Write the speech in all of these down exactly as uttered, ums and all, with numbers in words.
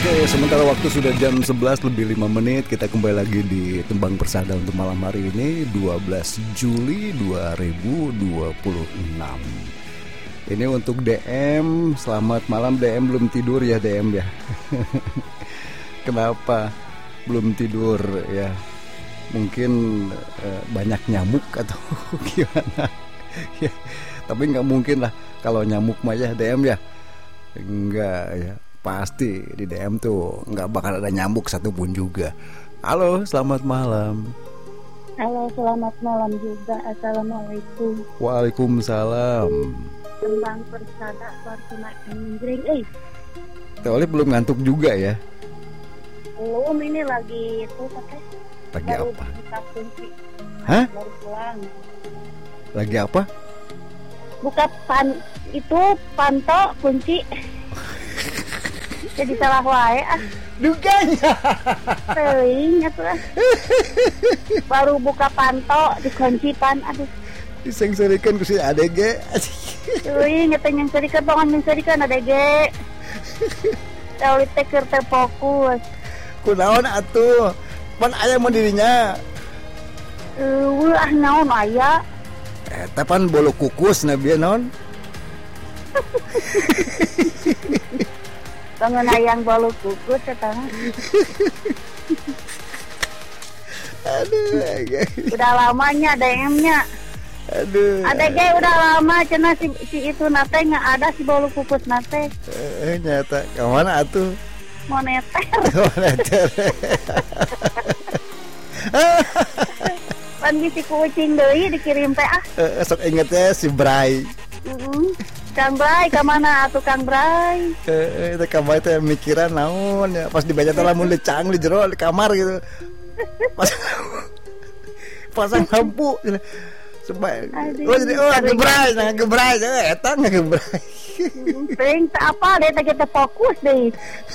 Oke, sementara waktu sudah jam sebelas lebih lima menit. Kita kembali lagi di Tembang Persada untuk malam hari ini dua belas Juli dua ribu dua puluh enam. Ini untuk D M. Selamat malam D M, belum tidur ya D M ya. Kenapa belum tidur ya? Mungkin eh, banyak nyamuk atau gimana ya. Tapi nggak mungkin lah kalau nyamuk mah ya D M ya. Enggak ya, pasti di D M tuh nggak bakal ada nyamuk satupun juga. Halo, selamat malam. Halo, selamat malam juga. Assalamualaikum. Waalaikumsalam. Tembang Persada Fortuna Injring. Eh, Teoli belum ngantuk juga ya? belum, ini lagi itu pakai. Lagi baru apa? Buka kunci. Hah? Baru pulang. Lagi apa? Buka pan itu panto kunci. Jadi salah wae ah. Duganya. Teuing atuh ah. Baru buka panto dikunci pan aduh. Disengserikan ku si A D G. Teuing eta yang serikeun bangun yang serikeun ada ge. Tahu teh keur teu fokus. Kunaon atuh? Pan aya mun dirinya. Eueuh ah naon aya? Eta pan bolu kukus nabi naon? Bangun ayang bolu kukus eta. Aduh, Udah lamanya D M-nya. aduh. Ada ge udah lama cenah si, si itu nate nggak ada si bolu kukus nate. Eh, nyata ke mana atuh? Moneter. Moneter. Pan si kucing deui dikirim teh ah. Eh, sok inget ya si Bray. Heeh. Kang Bray ka mana atuh Kang Bray? Eh, itu kamar teh mikiran naon ya. Pas dibaca teh lamun lecang di jero di kamar gitu. Pas pasang lampu. Supaya oh jadi oh gebray, nah gebray, eh eta ngegebray. Peng teh apa deh teh kita fokus deh.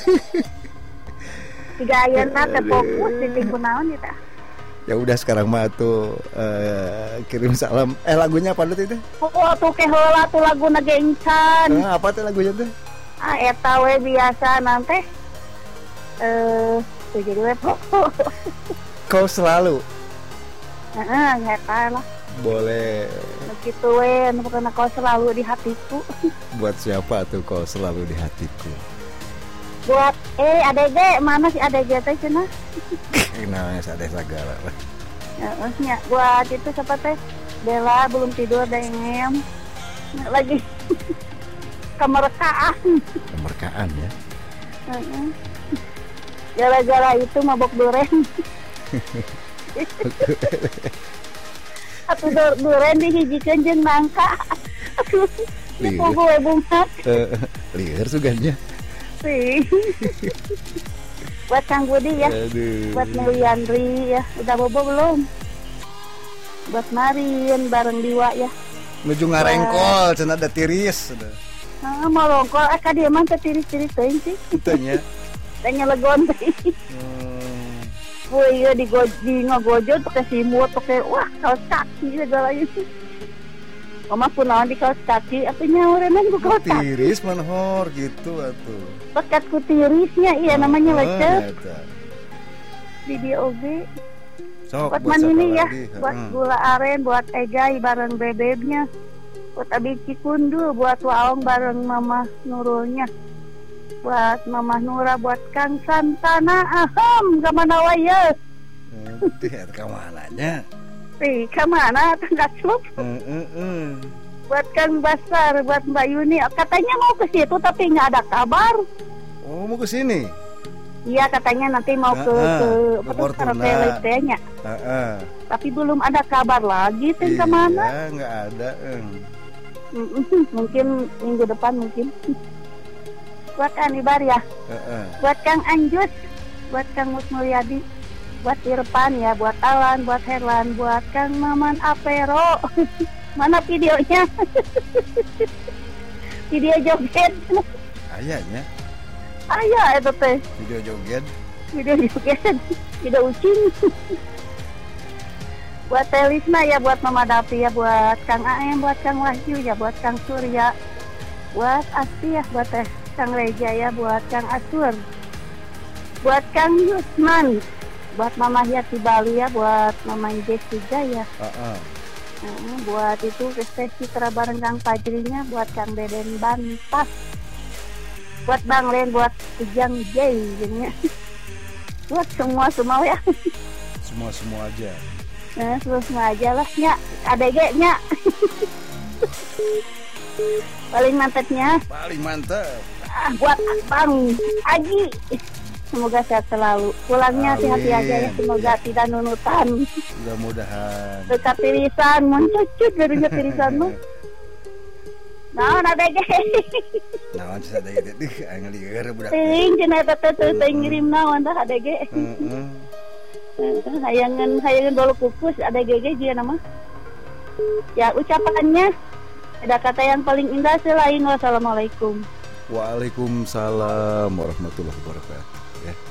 Tiga ayeuna teh fokus di tingku naon eta. Ya udah sekarang mah tuh uh, kirim salam. Eh lagunya apa dulu itu? Oh tuh ke heula tuh laguna gengcan. Nah, apa tuh lagunya tuh? Ah eta we biasa nanti eh tuh jadi we fokus. Kau selalu. Heeh, eta lah. Boleh. Begitu we, karena kau selalu di hatiku. Buat siapa tuh kau selalu di hatiku? Buat eh A D G, mana si A D G teh cenah? Namanya sadeh segala. Heeh nya, buat itu siapa teh? Bella belum tidur D M. Lagi kemerkaan. Kemerkaan ya. Heeh. Gara-gara itu mabok duren. Atuh duren dihijikeun jeung nangka. Atuh, dipugu we bunga. Eh, lieur sugannya. Sih. Buat Kang Budi ya. Aduh. Buat Meliandri ya. Udah bobo belum? Buat Marin bareng Diwa ya. Nuju ngarengkol, cenah ada tiris. Nah, mau longkol, ah ka dieu mah teh tiris-tiris teuing sih. Itunya. Tanya legon teh. Hmm. Woi, ya di go di ngagojol pakai simut, pakai wah kaos kaki segala itu. Mama pun naon di kaos kaki, apa nyaurenan ku kaos kaki. Tiris manhor gitu atuh. Pekat ku tirisnya, iya namanya lecet. Eta. Di dia oge. Sok Buat man ini ya, lagi. buat Hmm. gula aren, buat Egai bareng bebebnya. Buat Abi Cikundul, buat Waong bareng Mama Nurulnya. Buat Mama Nura, buat Kang Santana, aham, kemana waya? Itu ya kemananya? Ih, kemana? Tengah slup. Heeh. Buat Kang Basar, buat Mbak Yuni, katanya mau ke situ tapi nggak ada kabar. Oh mau ke sini? Iya katanya nanti mau ke Ah, ke ke apa tuh Fortuna. karaoke-nya. Heeh. Tapi belum ada kabar lagi sih Iya, kemana? nggak ada. eng. Mm-mm, mungkin minggu depan mungkin. Buat Anibar ya, Heeh. buat Kang Anjus, buat Kang Mus Mulyadi, buat Irfan ya, buat Alan, buat Herlan, buat Kang Maman Apero. Mana videonya? Video joget. Ayahnya Aya itu teh. video joget. Video joget. Video ucing. Buat Telisna ya, buat Mama Dapi ya, buat Kang A M, buat Kang Wahyu ya, buat Kang Surya, buat Asti ya, buat Teh Kang Reja ya, buat Kang Asur, buat Kang Yusman, buat Mama Yati Bali ya, buat Mama Jess juga ya. Uh-uh. Uh, buat itu Resti Citra bareng Kang Fajrinya, buat Kang Deden Bantas, buat Bang Len, buat Ujang J gitu ya. Buat semua semua ya. Semua semua aja. Nah, terus aja lah nya, adegnya. Paling mantapnya. Paling mantap. Ah, buat Bang Aji. Semoga sehat selalu. Pulangnya hati-hati aja ya. Semoga ya. Tidak nunutan. Mudah-mudahan. Dekat tirisan, mencucut dari tirisan mah. Naon adege. Naon sih adege teh aya ngalieur budak. Ting cenah eta teh teh ngirim naon tah adege. Heeh. Hayangan hayangan bolu kukus adege ge dia nama. Ya ucapannya ada kata yang paling indah selain wassalamualaikum. Waalaikumsalam warahmatullahi wabarakatuh. Ya.